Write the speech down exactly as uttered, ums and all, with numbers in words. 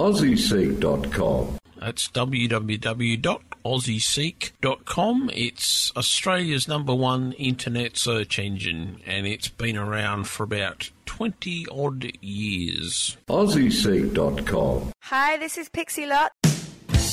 aussie seek dot com. That's w w w dot aussie seek dot com. It's Australia's number one internet search engine, and it's been around for about twenty odd years. aussie seek dot com. Hi, this is Pixie Lott.